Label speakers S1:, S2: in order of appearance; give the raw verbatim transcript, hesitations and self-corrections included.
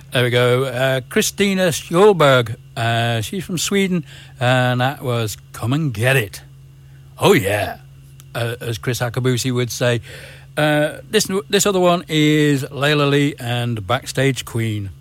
S1: There we go. Uh, Christina Schulberg. Uh, she's from Sweden, and that was Come and Get It. Oh, yeah, uh, as Chris Akabusi would say. Uh, this, this other one is Layla Lee and Backstage Queen.